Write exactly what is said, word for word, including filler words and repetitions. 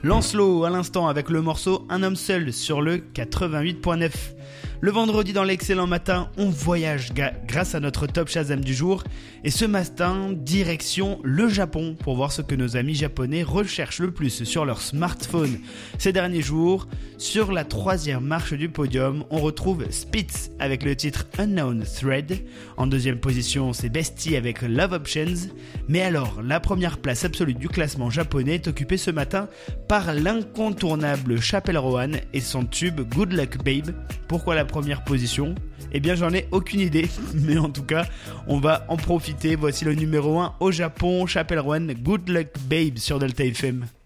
Lancelot à l'instant avec le morceau Un homme seul sur le quatre-vingt-huit point neuf. Le vendredi dans l'excellent matin, on voyage ga- grâce à notre top Shazam du jour. Et ce matin, direction le Japon pour voir ce que nos amis japonais recherchent le plus sur leur smartphone ces derniers jours. Sur la troisième marche du podium, on retrouve Spitz avec le titre Unknown Thread. En deuxième position, c'est Bestie avec Love Options. Mais alors, la première place absolue du classement japonais est occupée ce matin par l'incontournable Chappell Roan et son tube Good Luck Babe. Pourquoi la première position ? Eh bien j'en ai aucune idée, mais en tout cas on va en profiter. Voici le numéro un au Japon, Chappell Roan, Good Luck Babe sur Delta F M.